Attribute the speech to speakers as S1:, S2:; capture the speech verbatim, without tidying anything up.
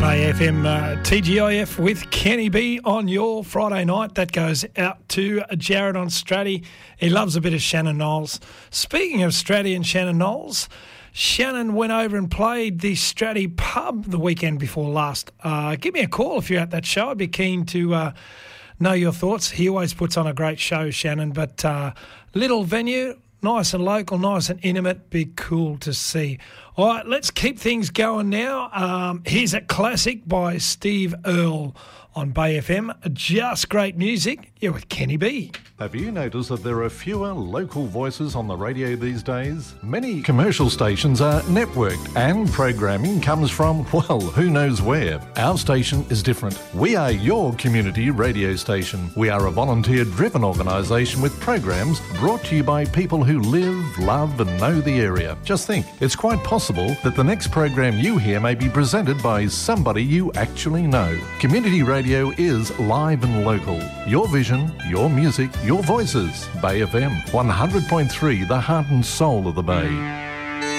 S1: Bay F M uh, T G I F with Kenny B on your Friday night. That goes out to Jared on Stratty. He loves a bit of Shannon Knowles. Speaking of Stratty and Shannon Knowles, Shannon went over and played the Stratty pub the weekend before last. Uh, give me a call if you're at that show. I'd be keen to uh, know your thoughts. He always puts on a great show, Shannon, but uh, little venue, nice and local, nice and intimate, be cool to see. All right, let's keep things going now. Um, here's a classic by Steve Earle on Bay F M. Just great music. You're with Kenny B.
S2: Have you noticed that there are fewer local voices on the radio these days? Many commercial stations are networked and programming comes from, well, who knows where. Our station is different. We are your community radio station. We are a volunteer-driven organisation with programs brought to you by people who live, love and know the area. Just think, it's quite possible that the next program you hear may be presented by somebody you actually know. Community radio is live and local. Your vision, your music, your voices. Bay F M, one hundred point three, the heart and soul of the Bay.